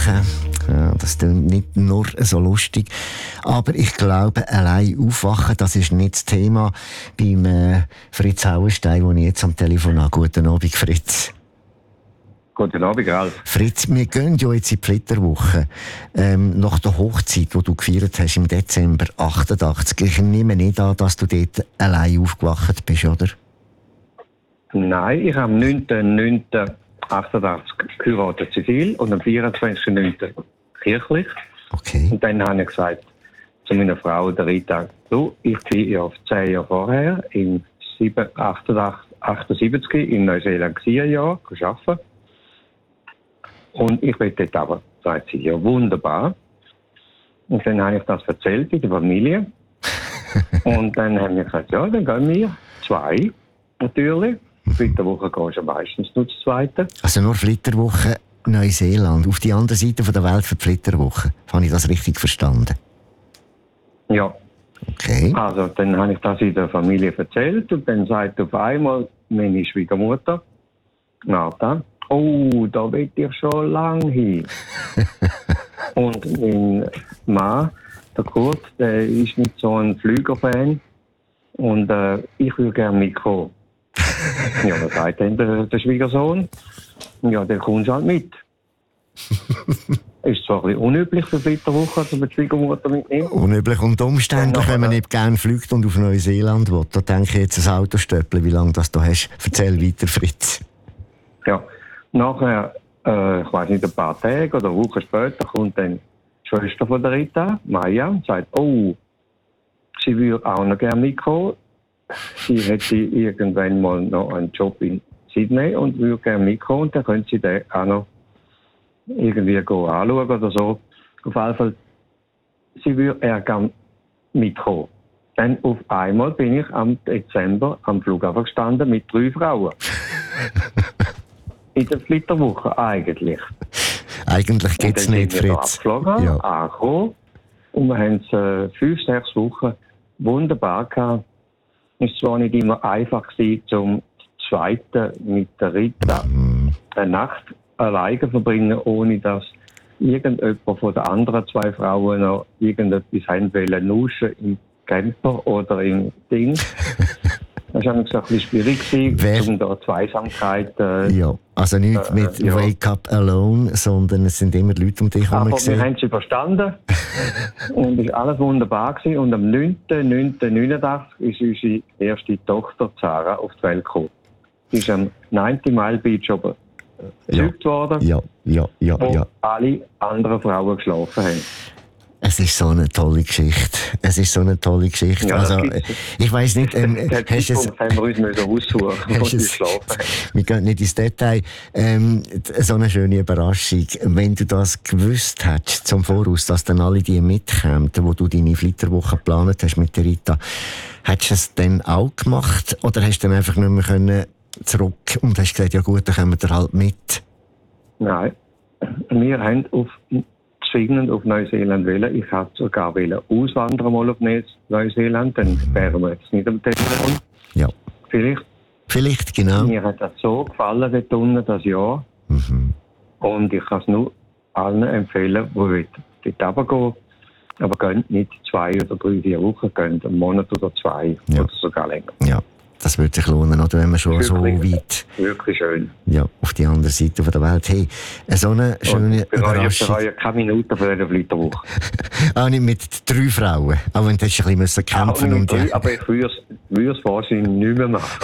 Woche. Ja, das klingt nicht nur so lustig. Aber ich glaube, allein aufwachen, das ist nicht das Thema beim Fritz Hauenstein, den ich jetzt am Telefon habe. Guten Abend, Fritz. Guten Abend, Ralf. Fritz, wir gehen ja jetzt in die Flitterwoche. Nach der Hochzeit, die du gefeiert hast im Dezember 88. Ich nehme nicht an, dass du dort allein aufgewacht bist, oder? Nein, ich habe am 9.9.88 geheiratet zivil und am 24.9. kirchlich. Okay. Und dann habe ich gesagt zu meiner Frau, der Rita, du, ich bin ja 10 Jahre vorher, in 78 in Neuseeland arbeiten. Und ich will dort aber, sagt sie, ja wunderbar. Und dann habe ich das erzählt in der Familie. Und dann haben wir gesagt, ja, dann gehen wir 2, natürlich. Flitterwoche gehst du meistens nur das zweite. Also nur Flitterwoche Neuseeland, auf die andere Seite der Welt für die Flitterwoche. Habe ich das richtig verstanden? Ja. Okay. Also dann habe ich das in der Familie erzählt und dann sagt auf einmal meine Schwiegermutter, Martha, oh, da will ich schon lange hin. Und mein Mann, der Kurt, der ist nicht so ein Flügerfan und ich würde gerne mitkommen. Ja, was sagt denn der Schwiegersohn? Ja, der kommt halt mit. Ist zwar ein bisschen unüblich für Flitterwoche, dass man die Schwiegermutter mitnimmt. Unüblich und umständlich, wenn man nicht gerne fliegt und auf Neuseeland will. Da denke ich jetzt ein Autostöppeln, wie lange das du hast. Erzähl weiter, Fritz. Ja, nachher, ich weiß nicht, ein paar Tage oder Wochen später kommt dann die Schwester von der Rita, Maya, und sagt, oh, sie würde auch noch gerne mitkommen. Sie hätte irgendwann mal noch einen Job in Sydney und würde gerne mitkommen. Und dann könnte sie den auch noch irgendwie anschauen oder so. Auf jeden Fall, sie würde gerne mitkommen. Dann auf einmal bin ich am Dezember am Flughafen gestanden mit 3 Frauen. In der Flitterwoche eigentlich. Eigentlich geht es nicht, Fritz. Ja. Angekommen. Und wir haben es 5, 6 Wochen wunderbar gehabt. Es war zwar nicht immer einfach gewesen, zum Zweiten mit der Rita eine Nacht alleine zu verbringen, ohne dass irgendjemand von den anderen 2 Frauen noch irgendetwas haben wollen, nuschen im Camper oder im Ding. Das war ein bisschen schwierig gewesen, um da Zweisamkeit. Ja, also nicht mit ja. Wake Up Alone, sondern es sind immer Leute um dich herum. Aber wir haben sie verstanden und es war alles wunderbar gewesen. Und am 9.9.89 ist unsere erste Tochter Zara auf die Welt gekommen. Sie ist am 90 Mile Beach oben gezeugt worden, wo alle anderen Frauen geschlafen haben. Es ist so eine tolle Geschichte. Ja, also, ich weiss nicht, haben wir uns aussuchen, wo sie geschlafen haben. Wir gehen nicht ins Detail. So eine schöne Überraschung. Wenn du das gewusst hättest, zum Voraus, dass dann alle die mitkommen, wo du deine Flitterwoche geplant hast mit der Rita, hättest du es dann auch gemacht? Oder hast du dann einfach nicht mehr können zurück und hast gesagt, ja gut, dann kommen wir halt mit? Nein. Wir haben zwingend auf Neuseeland wählen. Ich wollte sogar auswandern mal auf Neuseeland, dann wären wir jetzt nicht am Telefon. Ja. Vielleicht, genau. Mir hat das so gefallen, dort unten, das Jahr. Und ich kann es nur allen empfehlen, die dort runtergehen. Aber gehen nicht 2 oder 3, 4 Wochen, gehen einen Monat oder 2 oder sogar länger. Ja. Das würde sich lohnen, oder? Wenn man schon wirklich, so weit... Wirklich schön. Ja, auf die andere Seite der Welt. Hey, so eine schöne Überraschung. Ich bereue keine Minute von dieser Flitterwoche. Auch nicht mit 3 Frauen. Auch wenn du ein bisschen kämpfen um die... Aber ich würde es wahrscheinlich nicht mehr machen.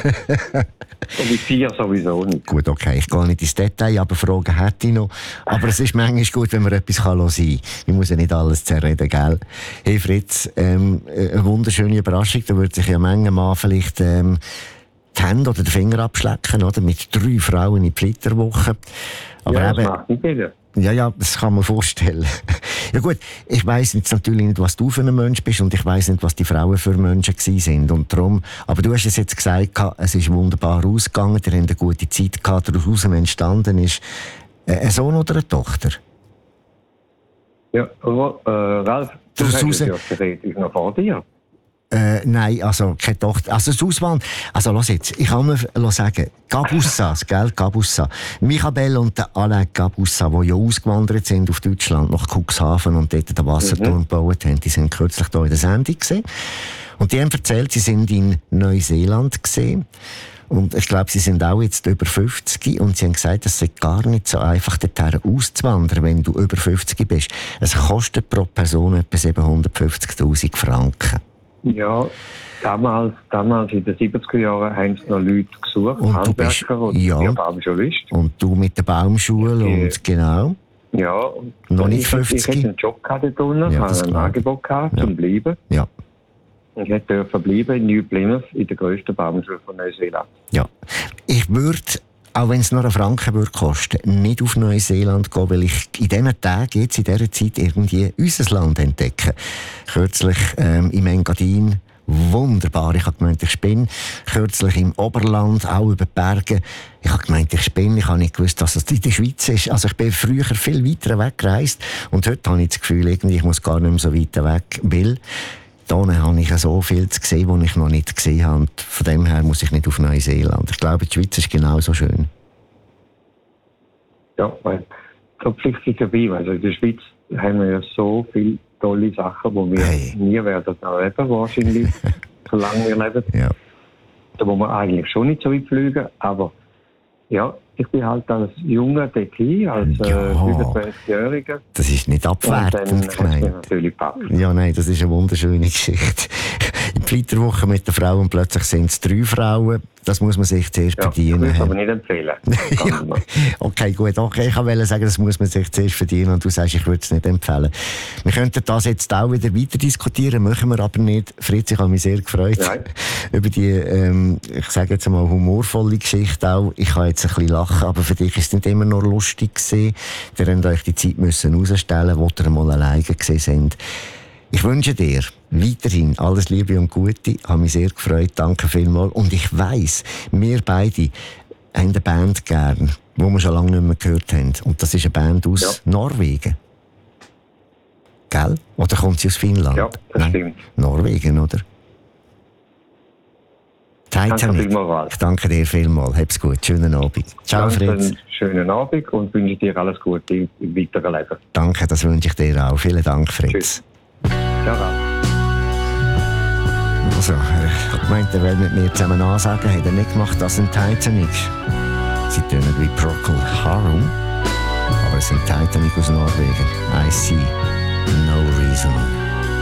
Und mit 4 sowieso nicht. Gut, okay. Ich gehe nicht ins Detail, aber Fragen hätte ich noch. Aber es ist manchmal gut, wenn man etwas sein kann. Ich muss ja nicht alles zerreden, gell? Hey Fritz, eine wunderschöne Überraschung. Da würde sich ja manche Mann vielleicht die Hände oder den Finger abschlecken, oder? Mit 3 Frauen in die Flitterwoche. Aber ja, eben, das macht nicht jeder. Ja, das kann man vorstellen. Ja gut, ich weiss jetzt natürlich nicht, was du für ein Mensch bist und ich weiss nicht, was die Frauen für Menschen gewesen sind. Und darum, aber du hast es jetzt gesagt, es ist wunderbar ausgegangen, ihr habt eine gute Zeit gehabt, daraus entstanden ist ein Sohn oder eine Tochter? Ja, Ralf, du hast ja relativ noch vor dir. Nein, also keine Tochter. Also das Auswandern, also lass jetzt, ich kann mir sagen, Gabussas, gell, Gabussa. Michael und der Alain Gabussa, die ja ausgewandert sind auf Deutschland, nach Cuxhaven und dort den Wasserturm gebaut haben, die sind kürzlich hier in der Sendung gesehen. Und die haben erzählt, sie sind in Neuseeland gesehen. Und ich glaube, sie sind auch jetzt über 50 und sie haben gesagt, es sei gar nicht so einfach, dorthin auszuwandern, wenn du über 50 bist. Es kostet pro Person etwa 750'000 Franken. Ja, damals in den 70er Jahren haben sie noch Leute gesucht, und Handwerker oder Baumschulisten. Und du mit der Baumschule und genau. Ja, noch nicht 50. Ich hatte einen Job dort unten, ja, hatte ein Angebot zum Bleiben. Ja. Ich hätte bleiben in New Plymouth, in der grössten Baumschule von Neuseeland. Ja, ich würde, auch wenn es nur einen Franken würde kosten, nicht auf Neuseeland gehen, weil ich in diesen Tagen, jetzt in dieser Zeit, irgendwie unser Land entdecken. Kürzlich im Engadin, wunderbar. Ich habe gemeint, ich spinne. Kürzlich im Oberland, auch über die Berge. Ich habe gemeint, ich spinne. Ich habe nicht gewusst, dass es in der Schweiz ist. Also ich bin früher viel weiter weg gereist und heute habe ich das Gefühl, irgendwie, ich muss gar nicht mehr so weit weg, weil da habe ich so viel zu sehen, was ich noch nicht gesehen habe. Und von dem her muss ich nicht auf Neuseeland. Ich glaube, die Schweiz ist genauso schön. Ja, weil so pflichtig dabei. Also in der Schweiz haben wir ja so viele tolle Sachen, die wir nie werden erleben, wahrscheinlich, solange wir leben. Ja. Da wo wir eigentlich schon nicht so weit fliegen, aber ja, ich bin halt als Junger dort hin, als 25-Jähriger. Das ist nicht abwertend gemeint. Natürlich gepackt. Ja, nein, das ist eine wunderschöne Geschichte. In der Flitterwoche mit der Frau und plötzlich sind es 3 Frauen. Das muss man sich zuerst verdienen. Das würde ich aber nicht empfehlen. Ja. Okay, gut. Okay, ich wollte sagen, das muss man sich zuerst verdienen und du sagst, ich würde es nicht empfehlen. Wir könnten das jetzt auch wieder weiter diskutieren, machen wir aber nicht. Fritz, ich habe mich sehr gefreut über die, ich sage jetzt mal, humorvolle Geschichte auch. Ich kann jetzt ein bisschen lachen, aber für dich ist es nicht immer nur lustig gewesen. Ihr habt euch die Zeit müssen herausstellen, wo ihr mal alleine gewesen sind. Ich wünsche dir weiterhin alles Liebe und Gute. Ich habe mich sehr gefreut. Danke vielmals. Und ich weiss, wir beide haben eine Band gern, die wir schon lange nicht mehr gehört haben. Und das ist eine Band aus Norwegen. Gell? Oder kommt sie aus Finnland? Ja, das stimmt. Norwegen, oder? Titanic. Ich danke dir vielmals. Hab's gut. Schönen Abend. Ciao, Fritz. Schönen Abend und wünsche dir alles Gute im weiteren Leben. Danke, das wünsche ich dir auch. Vielen Dank, Fritz. Tschüss. Ciao. Also, ich habe gemeint, er will mit mir zusammen ansagen, hat er nicht gemacht, das sind Titanic. Sie tönen wie Procol Harum, aber es sind Titanic aus Norwegen. I see no reason.